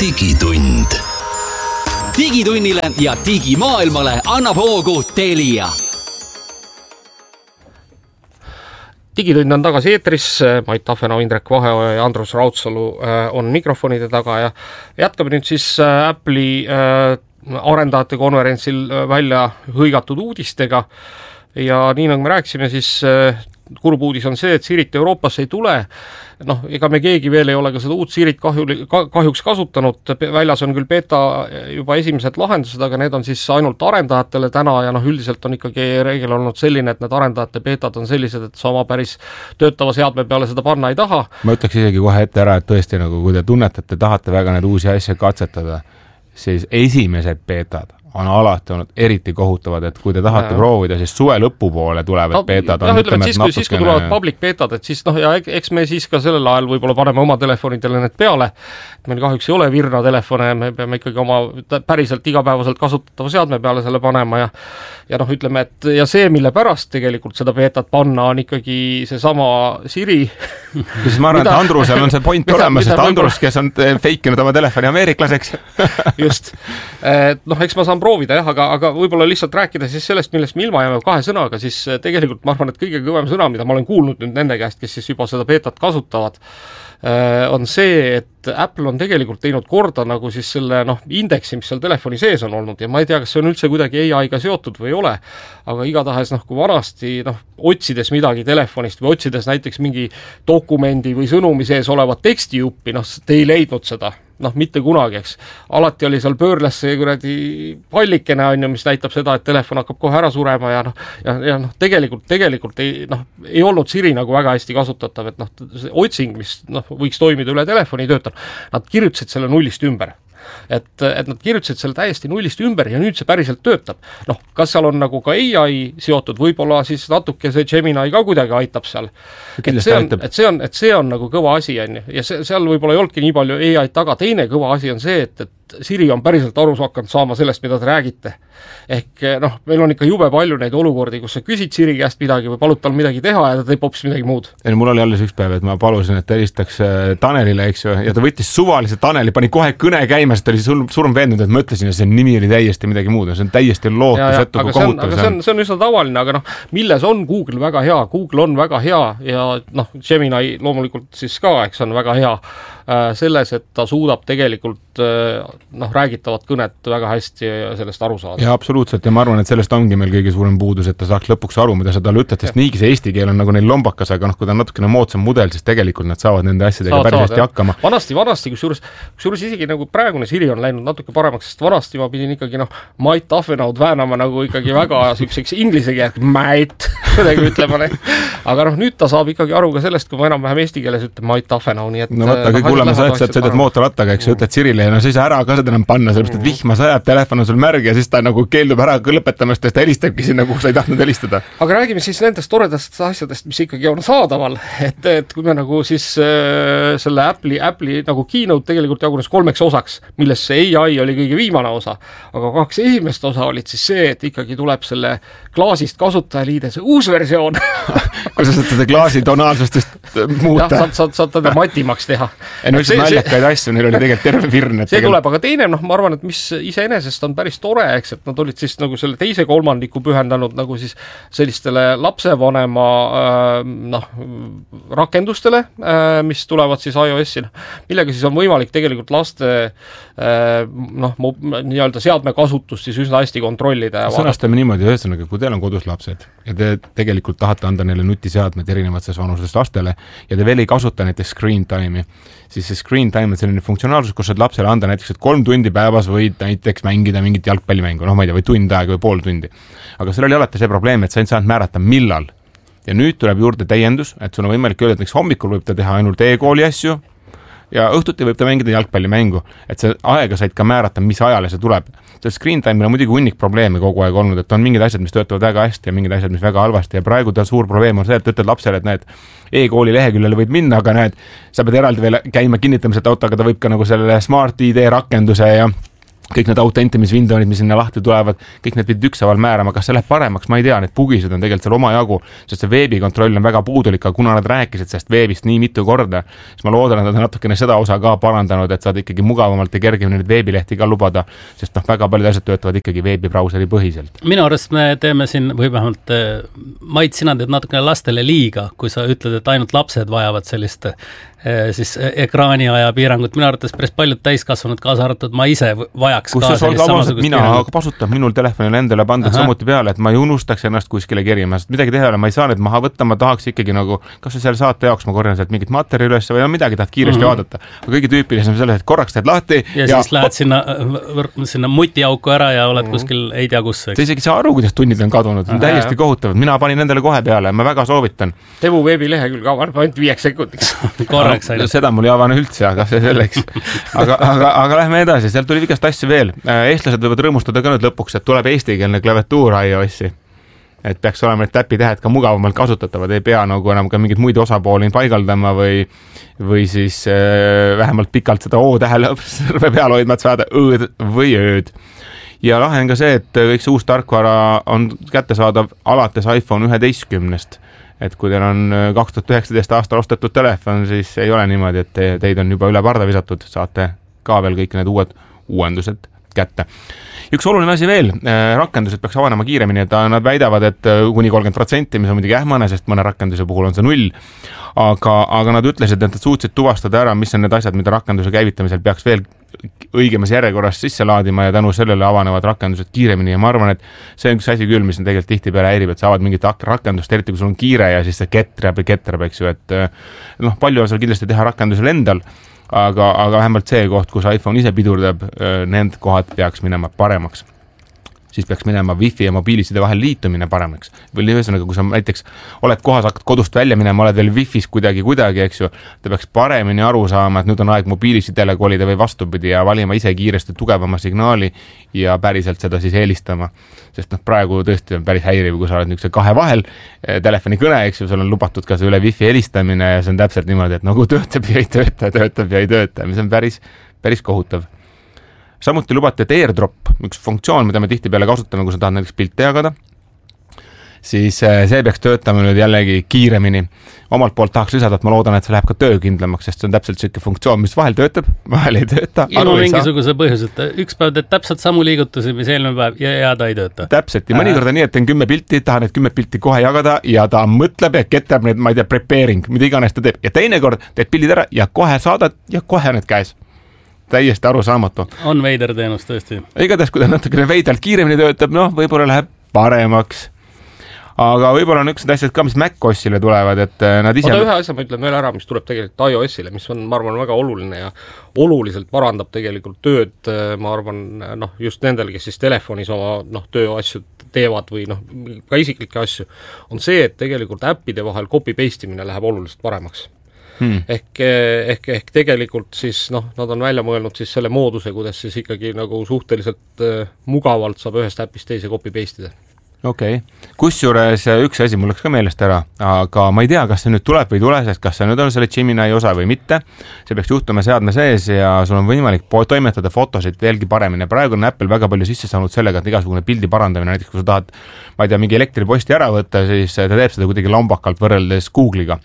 digitund. Digitunnile ja digimaailmale annab hoogu Telia. Digitund on tagasi eetris, Mait Tafenau, Indrek Vaheoja ja Andrus Raudsalu on mikrofonide taga ja jätkame nüüd siis Apple'i arendajate konverentsil välja hõigatud uudistega ja nii nagu me rääkisime, siis kurb uudis on see, et Sirit Euroopasse ei tule. Ega me keegi veel ei ole ka seda uut Sirit kahjuks kasutanud, väljas on küll beta juba esimesed lahendused, aga need on siis ainult arendajatele täna ja üldiselt on ikkagi reegel olnud selline, et need arendajate betad on sellised, et sa oma päris töötava seadme peale seda panna ei taha. Ma ütleks isegi kohe ette ära, et tõesti kui te tunnetate, tahate väga need uusi asja katsetada, siis esimesed betad on alati olnud eriti kohutavad, et kui te tahate proovida, siis suve lõpupoole tulevad betad. Siis kui tulevad public betad, et siis ja eks me siis ka sellel ajal võib-olla paneme oma telefonidele need peale, et meil kahjuks ei ole virna telefone, me peame ikkagi oma päriselt igapäevaselt kasutatava seadme peale selle panema ja ütleme, et ja see, mille pärast tegelikult seda betat panna, on ikkagi seesama Siri. Siis ma arvan, et Andrusel on see point olemas, sest Andrus, kes on feikinud oma telefoni ameeriklaseks. Just. Eks ma saan proovida, aga võib-olla lihtsalt rääkida siis sellest, millest me ilma jääme 2 sõnaga, siis tegelikult ma arvan, et kõige kõvem sõna, mida ma olen kuulnud nüüd nende käest, kes siis juba seda betat kasutavad, on see, et Apple on tegelikult teinud korda nagu siis selle indeksi, mis seal telefoni sees on olnud ja ma ei tea, kas see on üldse kuidagi AI-ga seotud või ei ole, aga igatahes kui vanasti otsides midagi telefonist või otsides näiteks mingi dokumendi või sõnumi sees olevat tekstijuppi, te ei leidnud seda. Mitte kunagi, eks. Alati oli seal pöörles see kuradi pallikene, mis näitab seda, et telefon hakkab kohe ära surema ja tegelikult ei olnud Siri nagu väga hästi kasutatav, et see otsing, mis võiks toimida üle telefoni töötab, nad kirjutasid selle nullist ümber. Et nad kirjutasid selle täiesti nullist ümber ja nüüd see päriselt töötab. Kas seal on nagu ka AI seotud, võib-olla siis natuke see Gemini ka kuidagi aitab seal. Et see on nagu kõva asi ja seal võib-olla ei olnudki nii palju AI taga. Teine kõva asi on see, et Siri on päriselt aru hakanud saama sellest, mida te räägite. Ehk meil on ikka jube palju neid olukordi, kus sa küsid Siri käest midagi või palud tal midagi teha ja ta teeb hoopis midagi muud. Mul oli alles üks päev, et ma palusin, et ta helistaks Tanelile, eks ju, ja ta võttis suvalise Taneli, pani kohe kõne käima, sest ta oli surm veendunud, et ma ütlesin, et see nimi oli täiesti midagi muud. See on täiesti lootusetu, kui kohutav see on. See on üsna tavaline, aga milles on Google väga hea? Google on väga hea ja Gemini loomulikult siis ka, eks on väga hea selles, et ta suudab tegelikult räägitavat kõnet väga hästi sellest aru saada. Ja absoluutselt, ja ma arvan, et sellest ongi meil kõige suurem puudus, et ta saaks lõpuks aru, mida sa talle ütled, sest niigi see eesti keel on nagu neil lombakas, aga kui ta on natukene moodsam mudel, siis tegelikult nad saavad nende asjadega päris hästi hakkama. Vanasti, kusjuures isegi nagu praegune Siri on läinud natuke paremaks, sest vanasti ma pidin ikkagi Mait Tafenaud väänama nagu ikkagi väga sükseks inglise keelt, Mait, kuidagi ütlema. Aga nüüd ta saab ikkagi aru ka sellest, kui ma enam-vähem eesti keeles ütleb Mait Tafenau, nii et kuuleme sa, et sa sõidad mootorrattaga, eks ütled Sirile ja siis ära ka seda enam panna, sellepärast, et vihma sajab, telefon on sul märg ja siis ta nagu keeldub ära lõpetamast ja ta helistabki sinna, kuhu sa ei tahtnud helistada. Aga räägime siis nendest toredast asjadest, mis ikkagi on saadaval, et kui me nagu siis selle Apple'i nagu keynote tegelikult jagunes 3 osaks, millest see AI oli kõige viimane osa, aga 2 esimest osa olid siis see, et ikkagi tuleb selle klaasist kasutajaliide see uus versioon. Kui sa saad seda klaasi tonaalsustest muuta. Saad teda matimaks teha. Üks naljakaid asju, neil oli tegelikult terve virn. See tuleb, aga teine, ma arvan, et mis iseenesest on päris tore, eks, et nad olid siis nagu selle teise kolmandiku pühendanud nagu siis sellistele lapsevanema rakendustele, mis tulevad siis iOS-i, millega siis on võimalik tegelikult laste nii-öelda seadme kasutust siis üsna hästi kontrollida. Sõnastame niimoodi, ühesõnaga, kui teil on kodus lapsed ja te tegelikult tahate anda neile nutiseadmed erinevates vanusest lastele ja te veel ei kasuta näiteks screen time'i, siis see screen time on selline funktsionaalsus, kus saad lapsele anda näiteks, et 3 tundi päevas võid näiteks mängida mingit jalgpallimängu, ma ei tea, või tund aega või pool tundi. Aga seal oli alati see probleem, et sa ei saanud määrata millal. Ja nüüd tuleb juurde täiendus, et sul on võimalik öelda, et hommikul võib ta teha ainult e-kooli asju ja õhtuti võib ta mängida jalgpallimängu, et see aega said ka määrata, mis ajale see tuleb. Screen time'il on muidugi hunnik probleeme kogu aeg olnud, et on mingid asjad, mis töötavad väga hästi ja mingid asjad, mis väga halvasti ja praegu ta suur probleem on see, et ütled lapsele, et näed, e-kooli leheküljele võid minna, aga näed, sa pead eraldi veel käima kinnitamiselt auto, aga ta võib ka nagu selle Smart ID rakenduse ja kõik need autentimisvindonid, mis sinna lahti tulevad, kõik need pidid üksaval määrama, kas see läheb paremaks, ma ei tea, need bugisid on tegelikult seal omajagu, sest see veebikontroll on väga puudulik, aga kuna nad rääkisid sellest veebist nii mitu korda, siis ma loodan, et nad on natukene seda osa ka parandanud, et saad ikkagi mugavamalt ja kergemini neid veebilehti ka lubada, sest väga paljud asjad töötavad ikkagi veebibrauseri põhiselt. Minu arust me teeme siin, või vähemalt Mait, sina teed natukene lastele liiga, kui sa ütled, et ainult lapsed vajavad sellist siis ekraaniaja piirangut. Minu arvates päris paljud täiskasvanud, kaasa arvatud ma ise vajaks ka sellist samasugust piirangut. Mina kasutan minul telefonile endale pandud samuti peale, et ma ei unustaks ennast kuskile kerima, sest midagi teha, ma ei saa need maha võtta, ma tahaks ikkagi nagu, kas seal saate jaoks ma korjan sealt mingit materjali üles või midagi tahad kiiresti vaadata. Aga kõige tüüpilisem selles, et korraks teed lahti ja siis lähed sinna mutiauku ära ja oled kuskil ei tea kus. Sa isegi saa aru, kuidas tunnid on kadunud, on täiesti kohutavad. Mina panin endale kohe peale, ma väga soovitan. Tevu veebilehekülg avaneb ainult 5 sekundiks. Seda mul ei avane üldse, aga see selleks. Aga lähme edasi, sealt tuli vigast asju veel. Eestlased võivad rõõmustada ka nüüd lõpuks, et tuleb eestikeelne klaviatuur iOS-i. Et peaks olema need täpitähed ka mugavamalt kasutatavad, ei pea nagu enam ka mingid muid osapooli paigaldama või siis vähemalt pikalt seda O-tähele peal hoidma, et saada õõd või ööd. Ja lahe on ka see, et kõik see uus tarkvara on kättesaadav alates iPhone 11-st. Et kui teil on 2019 aastal ostetud telefon, siis ei ole niimoodi, et teid on juba üle parda visatud, saate ka veel kõik need uuendused kätte. Üks oluline asi veel, rakendused peaks avanema kiiremini, et nad väidavad, et kuni 30%, mis on muidugi ähmane, sest mõne rakenduse puhul on see 0, aga nad ütlesid, et nad suutsid tuvastada ära, mis on need asjad, mida rakenduse käivitamisel peaks veel õigemas järjekorras sisse laadima ja tänu sellele avanevad rakendused kiiremini ja ma arvan, et see on üks asi küll, mis on tegelikult tihtipeale häirib, et saavad mingit rakendust, eriti kui sul on kiire ja siis see ketrab, eks ju, et palju on seal kindlasti teha rakendusel endal, aga vähemalt see koht, kus iPhone ise pidurdab, need kohad peaks minema paremaks. Siis peaks minema Wi-Fi ja mobiiliside vahel liitumine paremaks. Või ühesõnaga, kui sa näiteks oled kohas, hakkad kodust välja minema, oled veel Wi-Fis kuidagi, eks ju, ta peaks paremini aru saama, et nüüd on aeg mobiilisidele kolida või vastupidi ja valima ise kiiresti tugevama signaali ja päriselt seda siis eelistama. Sest praegu tõesti on päris häiriv, kui sa oled niisuguse kahe vahel telefoni kõne, eks ju, sul on lubatud ka see üle Wi-Fi helistamine ja see on täpselt niimoodi, et nagu töötab ja ei tööta, mis on päris kohutav. Samuti lubati, et AirDrop, üks funktsioon, mida me tihtipeale kasutame, kui sa tahad näiteks pilte jagada, siis see peaks töötama nüüd jällegi kiiremini. Omalt poolt tahaks lisada, et ma loodan, et see läheb ka töökindlamaks, sest see on täpselt selline funktsioon, mis vahel töötab, vahel ei tööta. Ilma mingisuguse põhjuseta. Üks päev teed täpselt samu liigutusi, mis eelmine päev ja ta ei tööta. Täpselt, ja mõnikord on nii, et teen 10 pilti, tahan need 10 pilti kohe jagada ja ta mõtleb ja ketab need, ma ei tea, preparing, mida iganes ta teeb. Ja teinekord teed pildid ära ja kohe saadad ja kohe need käes. Täiesti arusaamatu. On veider teenus tõesti. Igatahes, kui ta natukene veidalt kiiremini töötab, võib-olla läheb paremaks. Aga võib-olla on üks asjad ka, mis MacOS-ile tulevad, et nad ise... ühe asja ma ütlen veel ära, mis tuleb tegelikult iOS-ile, mis on, ma arvan, väga oluline ja oluliselt parandab tegelikult tööd, ma arvan, just nendel, kes siis telefonis oma tööasju teevad või ka isiklikke asju, on see, et tegelikult äppide vahel copy-pastimine läheb oluliselt paremaks. Ehk tegelikult siis nad on välja mõelnud siis selle mooduse, kuidas siis ikkagi nagu suhteliselt mugavalt saab ühest äpist teise copy-pastida. Okei. Kusjuures üks asi mul läks ka meelest ära, aga ma ei tea, kas see nüüd tuleb või ei tule, sest kas see nüüd on selle Gemini osa või mitte. See peaks juhtuma seadme sees ja sul on võimalik toimetada fotosid veelgi paremini. Praegu on Apple väga palju sisse saanud sellega, et igasugune pildi parandamine, näiteks kui sa tahad, ma ei tea, mingi elektriposti ära võtta, siis ta teeb seda kuidagi lambakalt võrreldes Google'iga.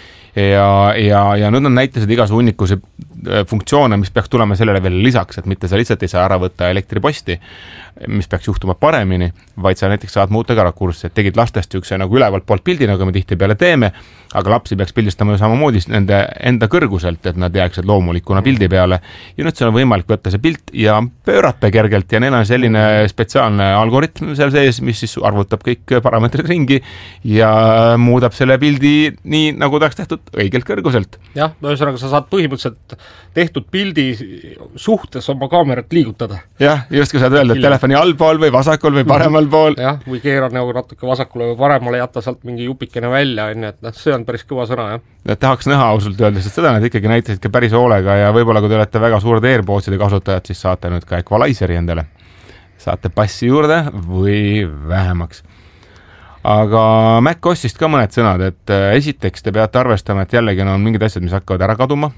Ja nüüd on näitasid igasugu hunnikusi funktsioone, mis peaks tulema sellele veel lisaks, et mitte sa lihtsalt ei saa ära võtta elektriposti, mis peaks juhtuma paremini, vaid sa näiteks saad muuta ka rakurssi, et tegid lastest üks nagu ülevalt poolt pildi, nagu me tihtipeale teeme, aga lapsi peaks pildistama samamoodi nende enda kõrguselt, et nad jääksid loomulikuna pildi peale ja nüüd seal on võimalik võtta see pilt ja pöörata kergelt ja neil on selline spetsiaalne algoritm seal sees, mis siis arvutab kõik parameetrid ringi ja muudab selle pildi nii, nagu tahaks tehtud õigelt kõrguselt. Jah, ühesõnaga sa saad põhimõtteliselt tehtud pildi suhtes oma kaamerat liigutada. Jah, just kui saad öelda, et telefoni allpool või vasakul või paremal pool. Jah, või keeran nagu natuke vasakule või paremale, jätta sealt mingi jupikene välja, et see on päris kõva sõna, jah. Et tahaks näha ausalt öeldes, et seda nad ikkagi näitasid ka päris hoolega ja võib-olla kui te olete väga suured AirPodside kasutajad, siis saate nüüd ka equalizeri endale. Saate passi juurde või vähemaks. Aga MacOSist ka mõned sõnad, et esiteks te peate arvestama, et jällegi on mingid asjad, mis hakkavad ära kaduma.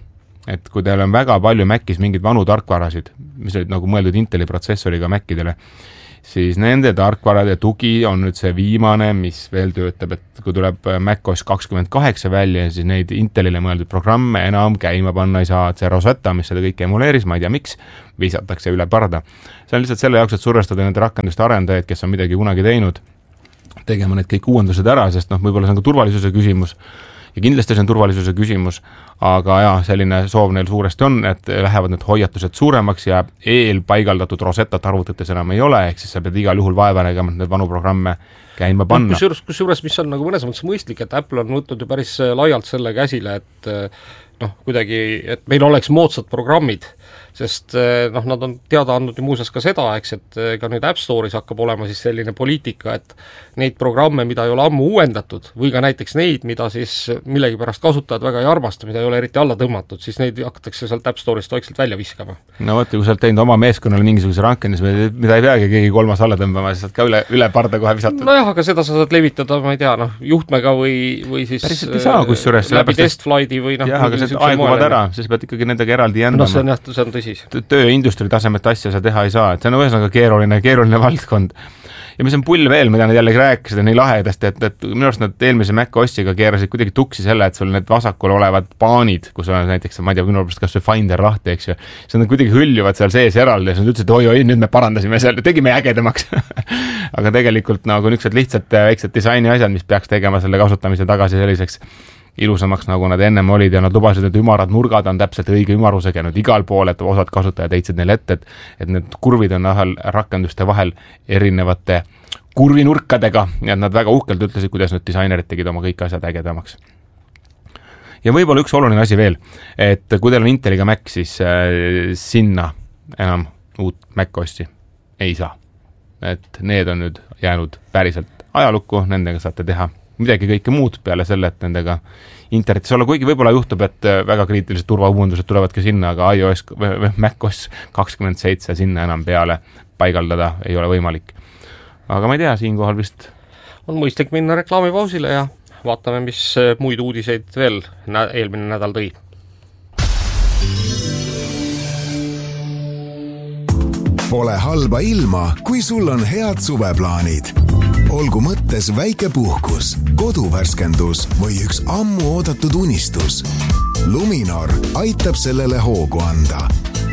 et kui teil on väga palju Macis mingeid vanu tarkvarasid, mis olid nagu mõeldud Inteli protsessoriga Macidele, siis nende tarkvarade tugi on nüüd see viimane, mis veel töötab, et kui tuleb macOS 28 välja, siis neid Intelile mõeldud programme enam käima panna ei saa, et see Rosetta, mis seda kõike emuleeris, ma ei tea miks, visatakse üle parda. See on lihtsalt selle jaoks, et survestada nende rakenduste arendajaid, kes on midagi kunagi teinud, tegema need kõik uuendused ära, sest võib-olla see on ka turvalisuse küsimus ja kindlasti see on turvalisuse küsimus, aga selline soov neil suuresti on, et lähevad need hoiatused suuremaks ja eelpaigaldatud Rosettat arvutites enam ei ole, ehk siis sa pead igal juhul vaeva nägema, et need vanu programme käima panna. Kusjuures, mis on nagu mõnes mõttes mõistlik, et Apple on võtnud ju päris laialt selle käsile, et kuidagi, et meil oleks moodsad programmid, sest nad on teada andnud ju muuseas ka seda, eks, et ka nüüd App Store'is hakkab olema siis selline poliitika, et neid programme, mida ei ole ammu uuendatud, või ka näiteks neid, mida siis millegipärast kasutajad väga ei armasta, mida ei ole eriti alla tõmmatud, siis neid hakatakse sealt App Store'ist vaikselt välja viskama. No võtta, kui sa oled teinud oma meeskonnale mingisuguse rankenis, mida ei peagi keegi kolmas alla tõmbama, siis saad ka üle parda kohe visatud. Nojah, aga seda sa saad levitada, ma ei tea, juhtmega või siis päriselt ei saa, kusjuures läbi testflighti või aeguvad ära, siis pead ikkagi nendega eraldi jändama. See on tõsi. Tööindustri tasemet asja sa teha ei saa, et see on ühesõnaga keeruline valdkond. Ja mis on pull veel, mida nad jällegi rääkisid, nii lahedasti, et minu arust nad eelmise macOSiga keerasid kuidagi tuksi selle, et sul need vasakul olevad paanid, kus on näiteks, ma ei tea, minu arust kas või Finder lahti, eks ju, see on kuidagi hüljuvad seal sees eraldi ja siis nad ütlesid, et oi, nüüd me parandasime seal, tegime ägedamaks. Aga tegelikult nagu niisugused lihtsad väiksed disaini asjad, mis peaks tegema selle kasutamise tagasi selliseks ilusamaks, nagu nad ennem olid ja nad lubasid, et ümarad nurgad on täpselt õige ümarusega nüüd igal pool, et osad kasutajad heitsid neile ette, et need kurvid on rakenduste vahel erinevate kurvinurkadega ja nad väga uhkelt ütlesid, kuidas nüüd disainerid tegid oma kõik asjad ägedamaks. Ja võib-olla üks oluline asi veel, et kui teil on Inteliga Mac, siis sinna enam uut macOSi ei saa. Et need on nüüd jäänud päriselt ajalukku, nendega saate teha midagi kõike muud peale selle, et nendega internetis olla, kuigi võib-olla juhtub, et väga kriitilised turvauuendused tulevad ka sinna, aga iOS või macOS 27 sinna enam peale paigaldada ei ole võimalik. Aga ma ei tea, siinkohal vist on mõistlik minna reklaamipausile ja vaatame, mis muid uudiseid veel eelmine nädal tõi. Pole halba ilma, kui sul on head suveplaanid. Olgu mõttes väike puhkus, koduvärskendus või üks ammu oodatud unistus. Luminor aitab sellele hoogu anda.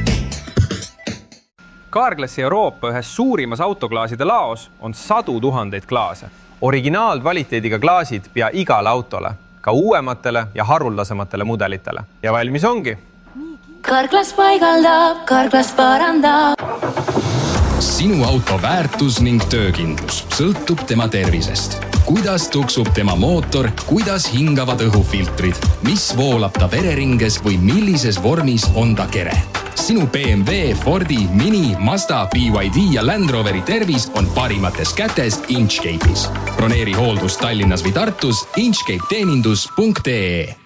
Carglassi Euroopa ühes suurimas autoklaaside laos on 100 000 klaase. Originaalkvaliteediga klaasid pea igale autole, ka uuematele ja haruldasematele mudelitele. Ja valmis ongi. Carglass paigaldab, Carglass parandab. Sinu auto väärtus ning töökindlus sõltub tema tervisest. Kuidas tuksub tema mootor, kuidas hingavad õhufiltrid, mis voolab ta vereringes või millises vormis on ta kere. Sinu BMW, Fordi, Mini, Mazda, BYD ja Land Roveri tervis on parimates kätes Inchcape'is. Broneeri hooldus Tallinnas või Tartus inchcapeteenindus.ee.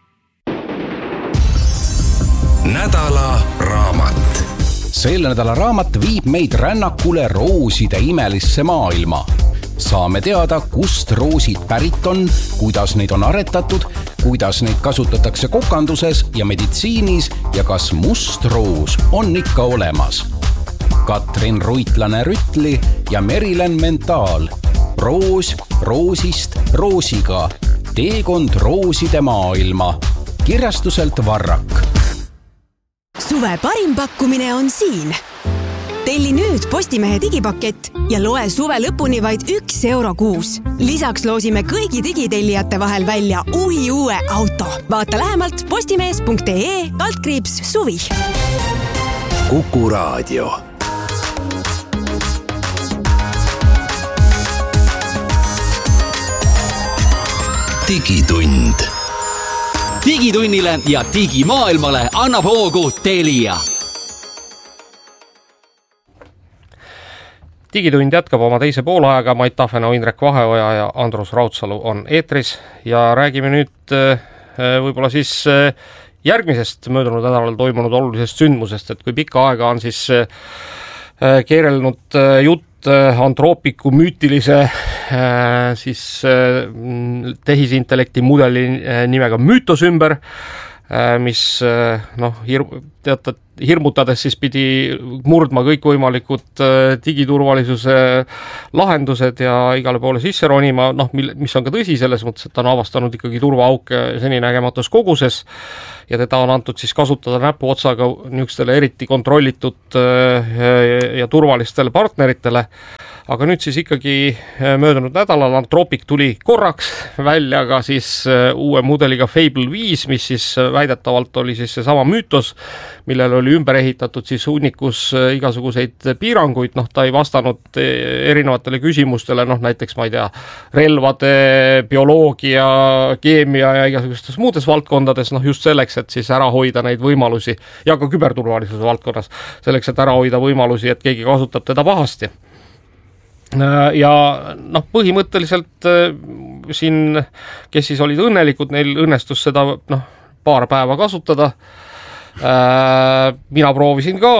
Nädala raamat. Selle nädala raamat viib meid rännakule rooside imelisse maailma. Saame teada, kust roosid pärit on, kuidas neid on aretatud, kuidas neid kasutatakse kokanduses ja meditsiinis ja kas must roos on ikka olemas. Katrin Ruitlane-Rütli ja Merilen Mentaal. Roos roosist roosiga. Teekond rooside maailma. Kirjastuselt Varrak. Suve parim pakkumine on siin. Telli nüüd Postimehe digipakett ja loe suve lõpuni vaid €1 kuus. Lisaks loosime kõigi digitellijate vahel välja uue auto. Vaata lähemalt postimees.ee/suvi. Kuku Raadio. Digitund. Digitunnile ja digimaailmale annab hoogu Telia. Digitund jätkab oma teise poolajaga, Mait Tahvena, Indrek Vaheoja ja Andrus Raudsalu on eetris ja räägime nüüd võib-olla siis järgmisest möödunud nädalal toimunud olulisest sündmusest, et kui pikka aega on siis keerelnud jutt Anthropicu müütilise siis tehisintellekti mudeli nimega Mythos ümber, mis hirmutades siis pidi murdma kõikvõimalikud digiturvalisuse lahendused ja igale poole sisse ronima, mis on ka tõsi selles mõttes, et ta on avastanud ikkagi turvaauke seninägematus koguses ja teda on antud siis kasutada näpuotsaga niisugustele eriti kontrollitud ja turvalistele partneritele. Aga nüüd siis ikkagi möödunud nädalal Anthropic tuli korraks välja ka siis uue mudeliga Fable 5, mis siis väidetavalt oli siis seesama müütos, millel oli ümber ehitatud siis hunnikus igasuguseid piiranguid, ta ei vastanud erinevatele küsimustele, näiteks ma ei tea, relvade, bioloogia, keemia ja igasugustes muudes valdkondades, just selleks, et siis ära hoida neid võimalusi ja ka küberturvalisuse valdkonnas, selleks, et ära hoida võimalusi, et keegi kasutab teda pahasti. Ja põhimõtteliselt siin, kes siis olid õnnelikud, neil õnnestus seda paar päeva kasutada. Mina proovisin ka,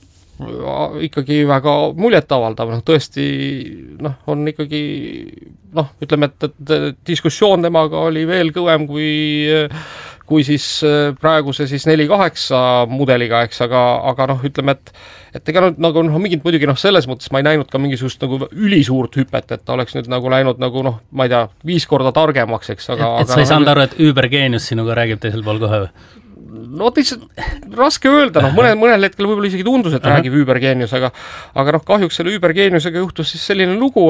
ikkagi väga muljetavaldav, tõesti on ikkagi ütleme, et diskussioon temaga oli veel kõvem kui siis praeguse siis 4.8 mudeliga, eks, aga ütleme, et ega nagu mingit muidugi selles mõttes ma ei näinud ka mingisugust nagu ülisuurt hüpet, et ta oleks nüüd nagu läinud nagu ma ei tea, 5 korda targemaks, eks, aga sa ei saanud aru, et Übergeenius sinuga räägib teisel pool kohe või? Lihtsalt raske öelda, mõnel hetkel võib-olla isegi tundus, et räägib Übergeenius, aga kahjuks selle Übergeeniusega juhtus siis selline lugu,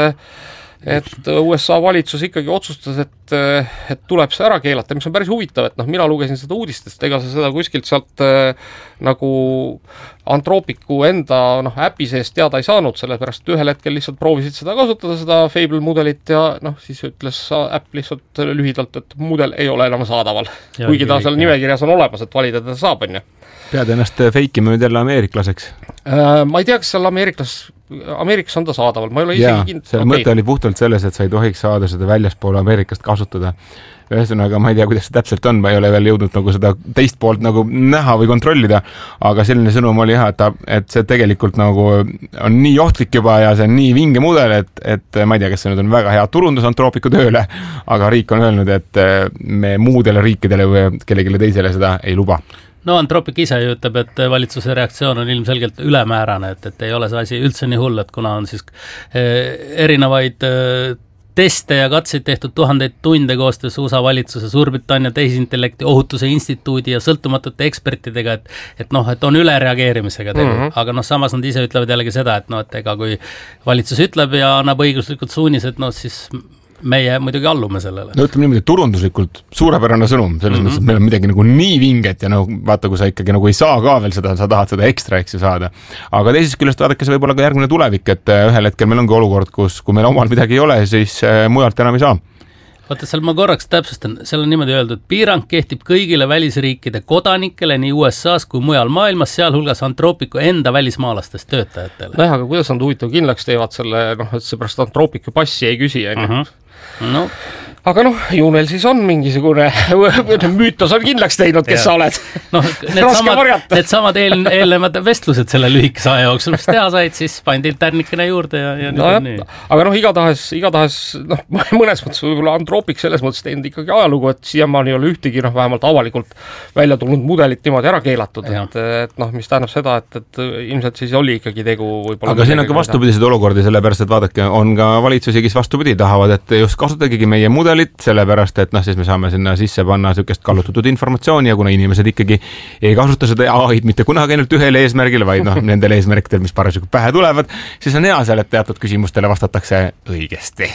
et USA valitsus ikkagi otsustas, et tuleb see ära keelata, mis on päris huvitav, et mina lugesin seda uudistest, ega sa seda kuskilt sealt nagu Anthropicu enda äpi sees teada ei saanud, sellepärast ühel hetkel lihtsalt proovisid seda kasutada, seda Fable mudelit ja siis ütles äpp lihtsalt lühidalt, et mudel ei ole enam saadaval, kuigi ta seal nimekirjas on olemas, et valida teda saab, on ju. Pead ennast feikima nüüd jälle ameeriklaseks? Ma ei tea, kas seal Ameerikas on ta saadaval, ma ei ole isegi kindlasti. See mõte oli puhtalt selles, et sa ei tohiks saada seda väljaspool Ameerikast kasutada. Ühesõnaga, ma ei tea, kuidas see täpselt on, ma ei ole veel jõudnud nagu seda teist poolt nagu näha või kontrollida, aga selline sõnum oli et see tegelikult nagu on nii ohtlik juba ja see on nii vinge mudel, et ma ei tea, kas see nüüd on väga hea turundus Anthropicu tööle, aga riik on öelnud, et me muudele riikidele või kellegile teisele seda ei luba. Anthropic ise ju ütleb, et valitsuse reaktsioon on ilmselgelt ülemäärane, et ei ole see asi üldse nii hull, et kuna on siis erinevaid teste ja katseid tehtud 1000 tunde koostöös USA valitsuse, Suurbritannia tehisintellekti ohutuse instituudi ja sõltumatute ekspertidega, et on ülereageerimisega tegu, aga samas nad ise ütlevad jällegi seda, et ega kui valitsus ütleb ja annab õiguslikud suunised, siis meie muidugi allume sellele. Ütleme niimoodi, turunduslikult suurepärane sõnum, selles mõttes, et meil on midagi nagu nii vinget ja vaata, kui sa ikkagi nagu ei saa ka veel seda, sa tahad seda ekstra saada. Aga teisest küljest vaadake see võib olla ka järgmine tulevik, et ühel hetkel meil ongi olukord, kui meil omal midagi ei ole, siis mujalt enam ei saa. Vaata, seal ma korraks täpsustan, seal on niimoodi öeldud, piirang kehtib kõigile välisriikide kodanikele nii USAs kui mujal maailmas, sealhulgas Anthropicu enda välismaalastest töötajatele. Aga kuidas on huvitav kindlaks teevad selle, et seepärast Anthropicu passi ei küsi, aga ju neil siis on mingisugune müütos on kindlaks teinud, kes sa oled. Need samad eelnevad vestlused selle lühikese aja jooksul, mis teha said, siis pandi tärnikene juurde ja nii. Aga igatahes mõnes mõttes võib-olla Anthropic selles mõttes teinud ikkagi ajalugu, et siiamaani ei ole ühtegi vähemalt avalikult välja tulnud mudelit niimoodi ära keelatud, et mis tähendab seda, et ilmselt siis oli ikkagi tegu võib-olla. Aga siin on ka vastupidised olukordi, sellepärast, et vaadake, on ka valitsusi, kes vastupidi tahavad, et just kasutagigi meie mudelit, sellepärast, et siis me saame sinna sisse panna sükest kallutatud informatsiooni ja kuna inimesed ikkagi ei kasuta seda AI-d mitte kunagi ainult ühele eesmärgile, vaid nendel eesmärkidel, mis parasjagu pähe tulevad, siis on hea seal, et teatud küsimustele vastatakse õigesti.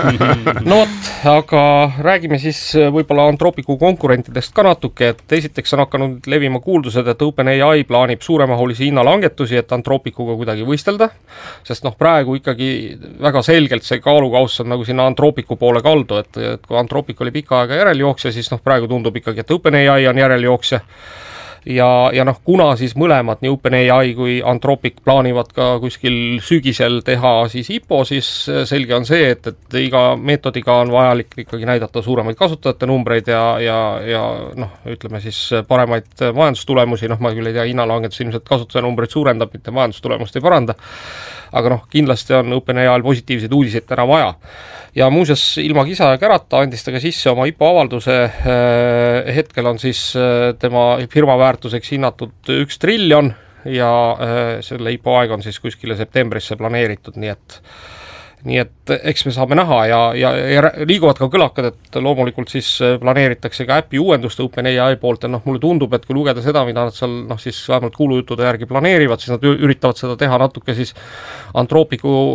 Aga räägime siis võib-olla Anthropicu konkurentidest ka natuke, et esiteks on hakanud levima kuuldused, et OpenAI plaanib suuremahulisi hinnalangetusi, et Anthropicuga kuidagi võistelda, sest praegu ikkagi väga selgelt see kaalukauss on nagu sinna Anthropicu poole kaldu, et kui Anthropic oli pika aega järeljooksja, siis praegu tundub ikkagi, et OpenAI on järeljooksja. Ja kuna siis mõlemad, nii OpenAI kui Anthropic plaanivad ka kuskil sügisel teha siis IPO, siis selge on see, et iga meetodiga on vajalik ikkagi näidata suuremaid kasutajate numbreid ja ütleme siis paremaid majandustulemusi, ma küll ei tea, hinnalangetus ilmselt kasutaja numbreid suurendab, mitte majandustulemust ei paranda. aga noh, kindlasti on OpenAI-l positiivseid uudiseid täna vaja. Ja muuseas, ilma kisa ja kärata andis ta ka sisse oma IPO avalduse, hetkel on siis tema firma väärtuseks hinnatud 1 triljon ja selle IPO aeg on siis kuskile septembrisse planeeritud, nii et eks me saame näha ja liiguvad ka kõlakad, et loomulikult siis planeeritakse ka äpi uuenduste OpenAI poolt ja mulle tundub, et kui lugeda seda, mida nad seal siis vähemalt kuulujuttude järgi planeerivad, siis nad üritavad seda teha natuke siis Anthropicu